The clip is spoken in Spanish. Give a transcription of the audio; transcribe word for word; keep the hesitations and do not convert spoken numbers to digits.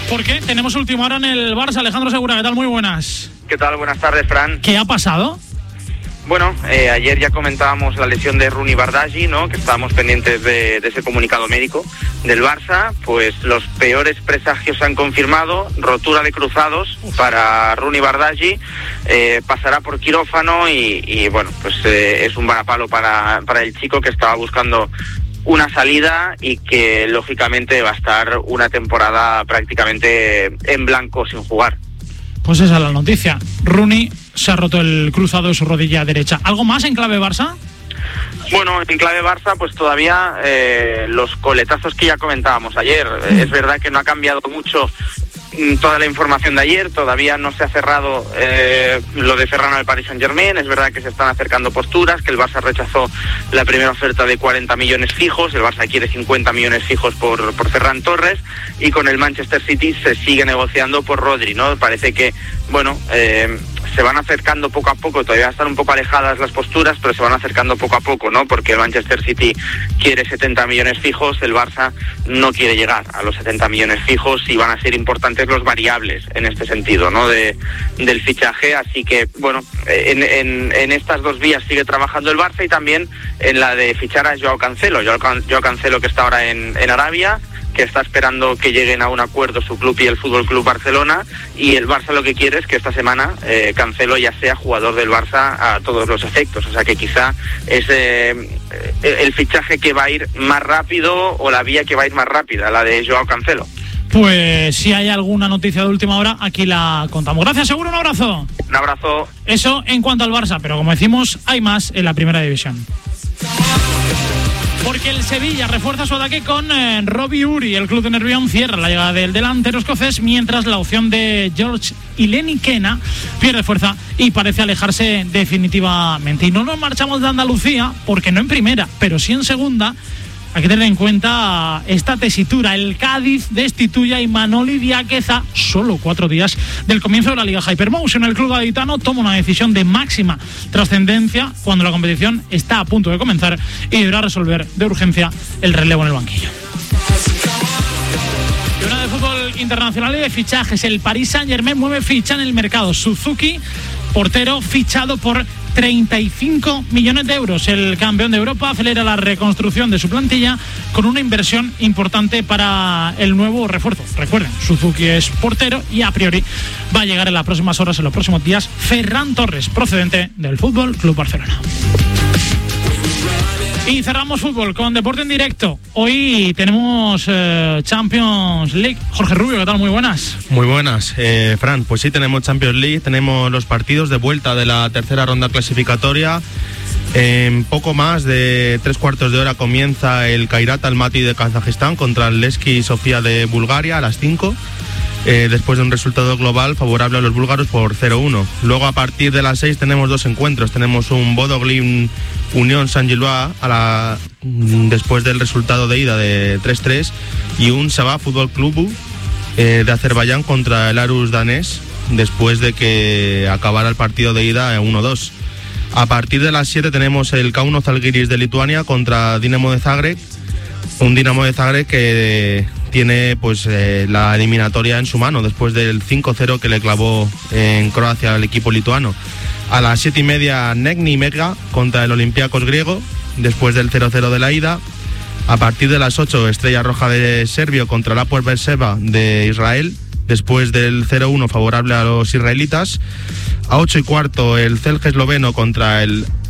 Porque tenemos última hora en el Barça. Alejandro Segura, ¿qué tal? Muy buenas. ¿Qué tal? Buenas tardes, Fran. ¿Qué ha pasado? Bueno, eh, ayer ya comentábamos la lesión de Rooney Bardghji, ¿no? Que estábamos pendientes de, de ese comunicado médico del Barça. Pues los peores presagios se han confirmado. Rotura de cruzados para Rooney Bardghji. Eh, pasará por quirófano y, y bueno, pues eh, es un varapalo para, para el chico que estaba buscando una salida y que lógicamente va a estar una temporada prácticamente en blanco sin jugar. Pues esa es la noticia. Rooney se ha roto el cruzado de su rodilla derecha. ¿Algo más en clave Barça? Bueno, en clave Barça, pues todavía eh, los coletazos que ya comentábamos ayer. Mm. Es verdad que no ha cambiado mucho toda la información de ayer, todavía no se ha cerrado eh, lo de Ferran al Paris Saint-Germain. Es verdad que se están acercando posturas, que el Barça rechazó la primera oferta de cuarenta millones fijos, el Barça quiere cincuenta millones fijos por, por Ferran Torres, y con el Manchester City se sigue negociando por Rodri, ¿no? Parece que, bueno, eh, se van acercando poco a poco, todavía están un poco alejadas las posturas, pero se van acercando poco a poco, ¿no? Porque el Manchester City quiere setenta millones fijos, el Barça no quiere llegar a los setenta millones fijos y van a ser importantes los variables en este sentido, ¿no? De, del fichaje, así que, bueno, en, en, en estas dos vías sigue trabajando el Barça y también en la de fichar a Joao Cancelo, Joao, Joao Cancelo que está ahora en, en Arabia, que está esperando que lleguen a un acuerdo su club y el Fútbol Club Barcelona, y el Barça lo que quiere es que esta semana eh, Cancelo ya sea jugador del Barça a todos los efectos, o sea que quizá es eh, el fichaje que va a ir más rápido o la vía que va a ir más rápida, la de Joao Cancelo. Pues si hay alguna noticia de última hora, aquí la contamos. Gracias, Seguro, un abrazo. Un abrazo. Eso en cuanto al Barça, pero como decimos, hay más en la primera división. Porque el Sevilla refuerza su ataque con eh, Robbie Uri. El club de Nervión cierra la llegada del delantero escocés, mientras la opción de George Ilenikena pierde fuerza y parece alejarse definitivamente. Y no nos marchamos de Andalucía, porque no en primera, pero sí en segunda. Hay que tener en cuenta esta tesitura. El Cádiz destituye a Imanol Diaqueza solo cuatro días del comienzo de la Liga Hypermotion. El club gaditano toma una decisión de máxima trascendencia cuando la competición está a punto de comenzar y deberá resolver de urgencia el relevo en el banquillo. Y una de fútbol internacional y de fichajes. El Paris Saint-Germain mueve ficha en el mercado. Suzuki, portero, fichado por treinta y cinco millones de euros. El campeón de Europa acelera la reconstrucción de su plantilla con una inversión importante para el nuevo refuerzo. Recuerden, Suzuki es portero y a priori va a llegar en las próximas horas, en los próximos días, Ferran Torres, procedente del Fútbol Club Barcelona. Y cerramos fútbol con deporte en directo. Hoy tenemos eh, Champions League. Jorge Rubio, ¿qué tal? Muy buenas. Muy buenas, eh, Fran. Pues sí, tenemos Champions League, tenemos los partidos de vuelta de la tercera ronda clasificatoria. En poco más de tres cuartos de hora comienza el Kairat Almaty de Kazajistán contra el Levski Sofía de Bulgaria a las cinco. Eh, después de un resultado global favorable a los búlgaros por cero uno. Luego a partir de las seis tenemos dos encuentros. Tenemos un Bodo Glimt Unión Saint-Gilloise a la, después del resultado de ida de tres tres, y un Sabah Fútbol Club eh, de Azerbaiyán contra el Arus danés después de que acabara el partido de ida uno dos. A partir de las siete tenemos el Kauno Zalgiris de Lituania contra Dinamo de Zagreb, un Dinamo de Zagreb que tiene pues eh, la eliminatoria en su mano después del cinco cero que le clavó en Croacia al equipo lituano. A las siete y media Negni Mega contra el Olympiacos griego después del cero cero de la ida. A partir de las ocho Estrella Roja de Serbio contra el Hapoel Beersheva de Israel después del cero uno favorable a los israelitas. A ocho y cuarto el Celje esloveno contra el